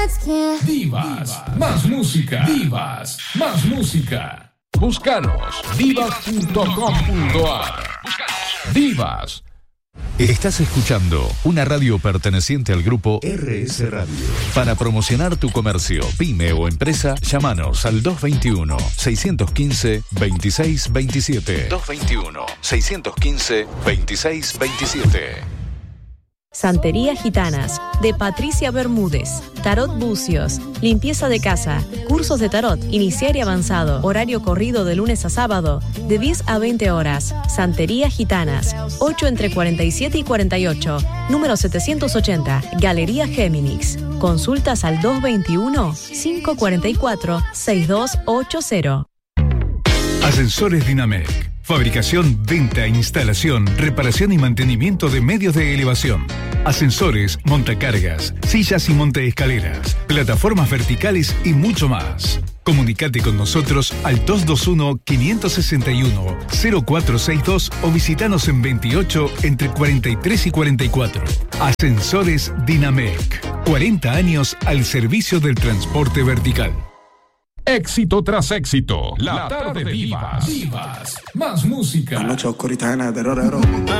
Divas, más música. Divas, más música. Búscanos, divas.com.ar. Divas. Estás escuchando una radio perteneciente al grupo RS Radio. Para promocionar tu comercio, pyme o empresa, llámanos al 221-615-2627. 221-615-2627. Santería Gitanas, de Patricia Bermúdez. Tarot Bucios, limpieza de casa, cursos de tarot, iniciar y avanzado, horario corrido de lunes a sábado, de 10 a 20 horas. Santería Gitanas, 8 entre 47 y 48, número 780, Galería Géminis. Consultas al 221-544-6280. Ascensores Dinamec. Fabricación, venta, instalación, reparación y mantenimiento de medios de elevación. Ascensores, montacargas, sillas y montaescaleras, plataformas verticales y mucho más. Comunicate con nosotros al 221-561-0462 o visitanos en 28 entre 43 y 44. Ascensores Dinamec. 40 años al servicio del transporte vertical. Éxito tras éxito. La tarde Divas. Divas, más música. La noche oscura y terror.